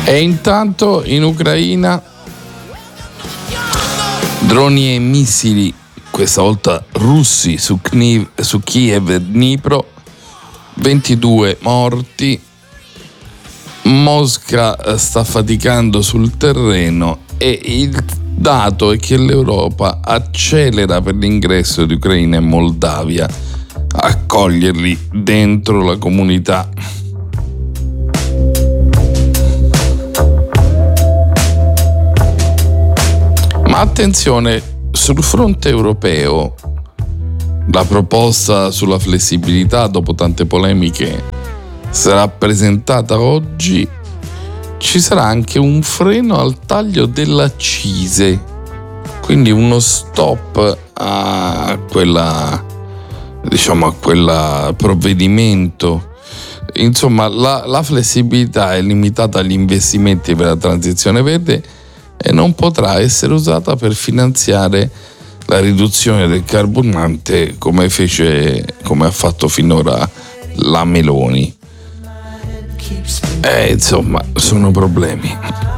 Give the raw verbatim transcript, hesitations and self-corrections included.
E intanto in Ucraina droni e missili, questa volta russi, su, Kniv, su Kiev e Dnipro, ventidue morti. Mosca sta faticando sul terreno e il dato è che l'Europa accelera per l'ingresso di Ucraina e Moldavia, a accoglierli dentro la comunità. Ma attenzione, sul fronte europeo la proposta sulla flessibilità, dopo tante polemiche, sarà presentata oggi. Ci sarà anche un freno al taglio dell'accise, quindi uno stop a quella, diciamo, a quel provvedimento. Insomma, la, la flessibilità è limitata agli investimenti per la transizione verde e non potrà essere usata per finanziare la riduzione del carburante come fece, come ha fatto finora la Meloni. Eh, insomma, sono problemi.